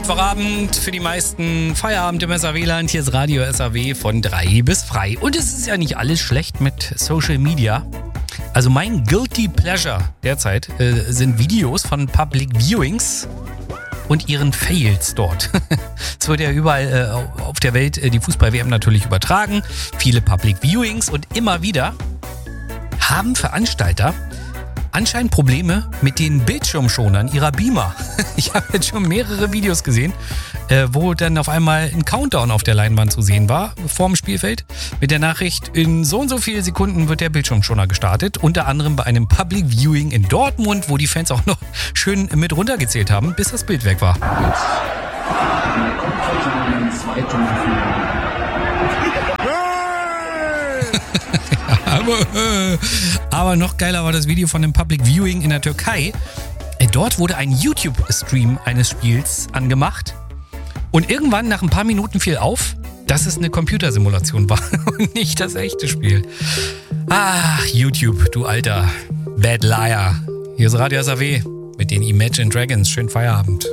Mittwochabend für die meisten Feierabend im SAW-Land. Hier ist Radio SAW von 3 bis frei. Und es ist ja nicht alles schlecht mit Social Media. Also mein Guilty Pleasure derzeit sind Videos von Public Viewings und ihren Fails dort. Es wird ja überall auf der Welt die Fußball-WM natürlich übertragen. Viele Public Viewings und immer wieder haben Veranstalter anscheinend Probleme mit den Bildschirmschonern ihrer Beamer. Ich habe jetzt schon mehrere Videos gesehen, wo dann auf einmal ein Countdown auf der Leinwand zu sehen war, vorm Spielfeld, mit der Nachricht, in so und so vielen Sekunden wird der Bildschirmschoner gestartet. Unter anderem bei einem Public Viewing in Dortmund, wo die Fans auch noch schön mit runtergezählt haben, bis das Bild weg war. Aber noch geiler war das Video von dem Public Viewing in der Türkei. Dort wurde ein YouTube-Stream eines Spiels angemacht und irgendwann nach ein paar Minuten fiel auf, dass es eine Computersimulation war und nicht das echte Spiel. Ach, YouTube, du alter Bad Liar. Hier ist Radio SAW mit den Imagine Dragons. Schönen Feierabend.